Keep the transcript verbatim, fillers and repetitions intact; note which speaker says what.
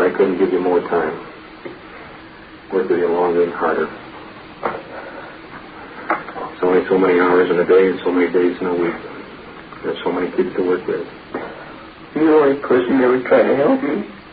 Speaker 1: I couldn't give you more time. Work with you longer and harder. It's only so many hours in a day and so many days in a week. There's so many kids to work with.
Speaker 2: You're the only person that would try to help me.